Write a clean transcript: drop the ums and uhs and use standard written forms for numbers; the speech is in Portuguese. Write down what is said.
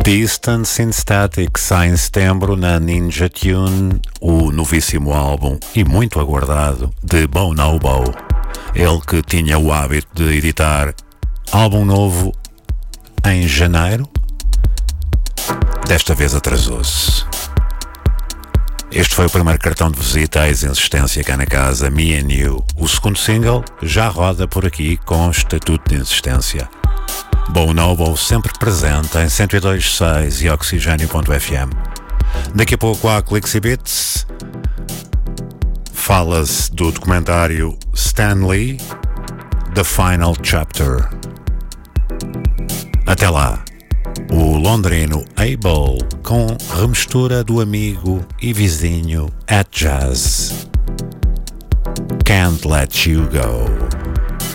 Distance in Static sai em setembro na Ninja Tune, o novíssimo álbum e muito aguardado de Bonobo. Ele que tinha o hábito de editar álbum novo em janeiro, desta vez atrasou-se. Este foi o primeiro cartão de visita à existência cá na casa, Me and You. O segundo single já roda por aqui com estatuto de existência. Bonobo sempre presente em 102.6 e Oxigênio.fm. Daqui a pouco há Clicks e Bits. Fala-se do documentário Stanley, The Final Chapter. Até lá, o londrino Abel com remistura do amigo e vizinho At Jazz. Can't Let You Go.